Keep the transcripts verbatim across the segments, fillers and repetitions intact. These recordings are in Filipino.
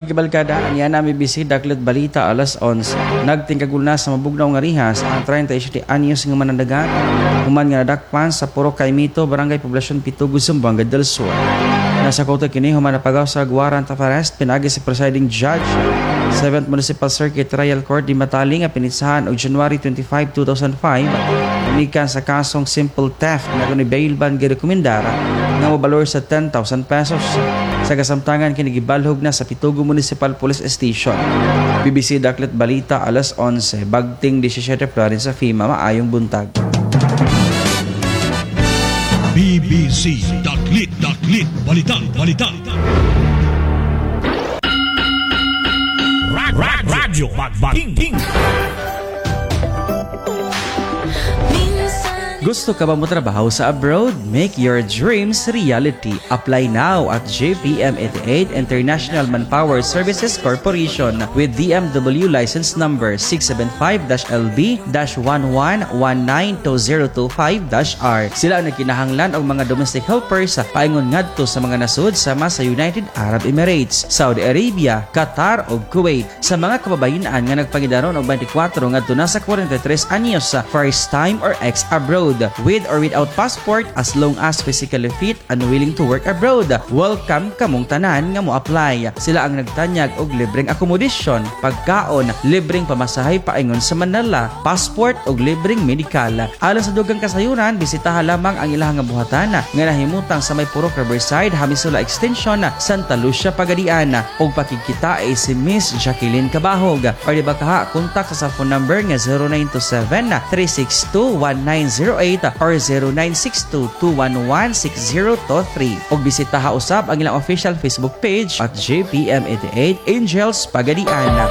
kabalkada, niya nami bisi daklet balita alas onse. Nagtingkagul na sa mabugnaw nga rihas ang thirty-seven anyos nga manandagat. Human nga nadakpan sa Puro Caimito, Barangay Poblasyon Pitugo, Zamboanga del Sur. Nasa kote kini human napagaw sa warrant of arrest pinagi si presiding judge seventh Municipal Circuit Trial Court di Mataling nga pinitsahan og January twenty-fifth, two thousand five umikan sa kasong simple theft nga ni bail ban girekomendara nga mobalor sa ten thousand pesos. Sa kasamtangan kini gibalhog na sa Pitugo Municipal Police Station. B B C Daklet Balita alas onse, bagting seventeen February sa F I M A. Maayong buntag. B B C Daklit Daklit Balita Balita. Rad Rad Radyo Bagbating Ting. Gusto ka ba mo trabaho sa abroad? Make your dreams reality. Apply now at J P M eighty-eight International Manpower Services Corporation with D M W license number six seven five L B one one one nine two zero two five R. Sila ang nagkinahanglan og mga domestic helpers sa paingon ngadto sa mga nasud sama sa United Arab Emirates, Saudi Arabia, Qatar ug Kuwait. Sa mga kababayan nga nagpangidaron og twenty-four ngadto na sa forty-three anyos sa first time or ex abroad with or without passport as long as physically fit and willing to work abroad. Welcome kamong tanan nga mo apply. Sila ang nagtanyag og libreng accommodation, pagkaon, libreng pamasahay paingon sa Manila, passport ug libreng medikal. Alang sa dugang kasayuran, bisitaha lamang ang ilahang buhatan nga nahimutang sa may Purok Riverside, Hamisula Extension, Santa Lucia, Pagadian. Og pakikita ay si Miss Jacqueline Cabahog. Or di ba kaha, kontak sa phone number nga zero nine two seven three six two one nine zero eight or zero nine six two two one one six zero two three. Og bisitaha usab ang ilang official Facebook page at J P M eighty-eight Angels Pagadian.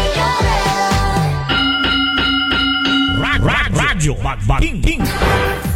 Radyo Bagbating Ting.